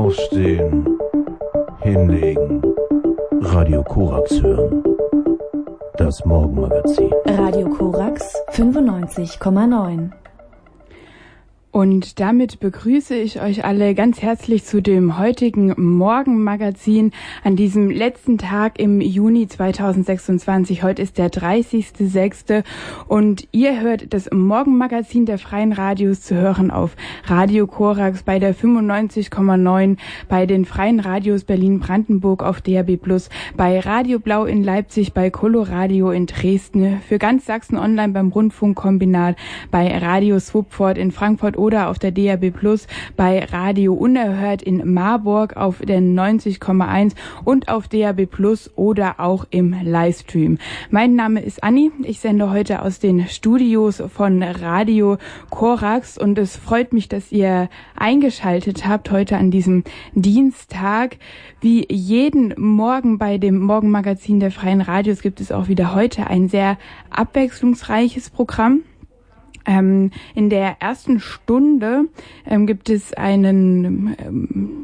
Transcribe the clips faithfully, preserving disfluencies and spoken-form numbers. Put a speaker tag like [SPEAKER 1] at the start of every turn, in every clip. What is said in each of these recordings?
[SPEAKER 1] Aufstehen, hinlegen, Radio Korax hören. Das Morgenmagazin.
[SPEAKER 2] Radio Korax fünfundneunzig Komma neun.
[SPEAKER 3] Und damit begrüße ich euch alle ganz herzlich zu dem heutigen Morgenmagazin an diesem letzten Tag im Juni zweitausendsechsundzwanzig. Heute ist der dreißigster sechste und ihr hört das Morgenmagazin der Freien Radios zu hören auf Radio Korax bei der fünfundneunzig Komma neun, bei den Freien Radios Berlin-Brandenburg auf D A B plus, bei Radio Blau in Leipzig, bei Coloradio in Dresden, für ganz Sachsen online beim Rundfunkkombinat, bei Radio Swupford in Frankfurt oder auf der D A B plus, bei Radio Unerhört in Marburg auf der neunzig Komma eins und auf D A B plus oder auch im Livestream. Mein Name ist Anni, ich sende heute aus den Studios von Radio Korax und es freut mich, dass ihr eingeschaltet habt heute an diesem Dienstag. Wie jeden Morgen bei dem Morgenmagazin der Freien Radios gibt es auch wieder heute ein sehr abwechslungsreiches Programm. Ähm, in der ersten Stunde ähm, gibt es einen ähm,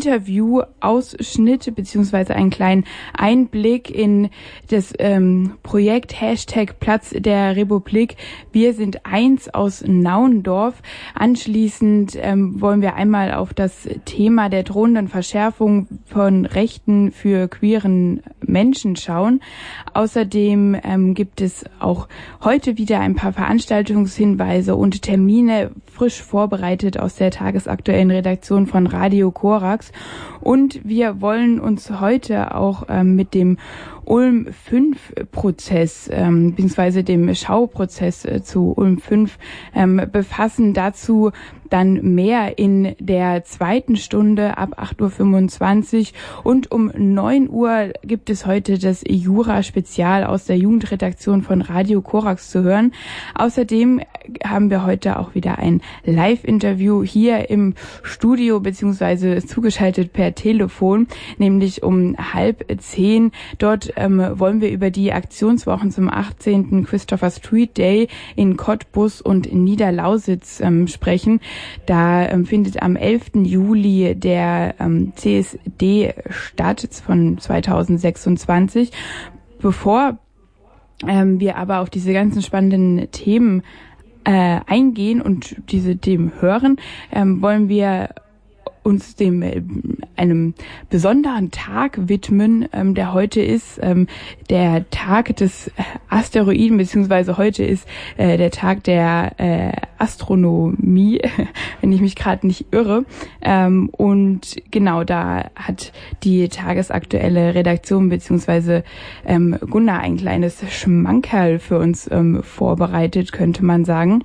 [SPEAKER 3] Interview-Ausschnitt beziehungsweise einen kleinen Einblick in das ähm, Projekt Hashtag Platz der Republik. Wir sind eins aus Naundorf. Anschließend ähm, wollen wir einmal auf das Thema der drohenden Verschärfung von Rechten für queeren Menschen schauen. Außerdem ähm, gibt es auch heute wieder ein paar Veranstaltungshinweise und Termine frisch vorbereitet aus der tagesaktuellen Redaktion von Radio Korax. Und wir wollen uns heute auch ähm, mit dem Ulm fünf Prozess ähm, bzw. dem Schauprozess äh, zu Ulm fünf ähm, befassen. Dazu dann mehr in der zweiten Stunde ab acht Uhr fünfundzwanzig und um neun Uhr gibt es heute das Jura-Spezial aus der Jugendredaktion von Radio Korax zu hören. Außerdem haben wir heute auch wieder ein Live-Interview hier im Studio beziehungsweise zugeschaltet per Telefon, nämlich um halb zehn. Dort ähm, wollen wir über die Aktionswochen zum achtzehnten Christopher Street Day in Cottbus und Niederlausitz ähm, sprechen. Da ähm, findet am elften Juli der ähm, C S D statt von zweitausendsechsundzwanzig. Bevor ähm, wir aber auf diese ganzen spannenden Themen äh, eingehen und diese Themen hören, ähm, wollen wir uns dem äh, einem besonderen Tag widmen, ähm, der heute ist, ähm, der Tag des Asteroiden, beziehungsweise heute ist äh, der Tag der äh, Astronomie, wenn ich mich gerade nicht irre. Ähm, und genau, da hat die tagesaktuelle Redaktion, beziehungsweise ähm, Gunnar ein kleines Schmankerl für uns ähm, vorbereitet, könnte man sagen.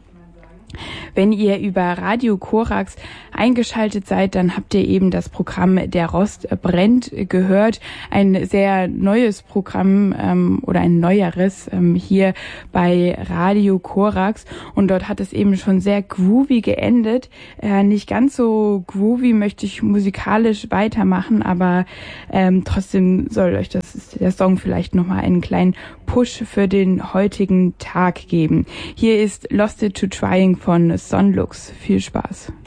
[SPEAKER 3] Wenn ihr über Radio Korax eingeschaltet seid, dann habt ihr eben das Programm Der Rost brennt gehört. Ein sehr neues Programm ähm, oder ein neueres ähm, hier bei Radio Korax. Und dort hat es eben schon sehr groovy geendet. Äh, nicht ganz so groovy möchte ich musikalisch weitermachen, aber ähm, trotzdem soll euch das, der Song vielleicht nochmal einen kleinen Push für den heutigen Tag geben. Hier ist Lost It to Trying von Sonlux. Viel Spaß.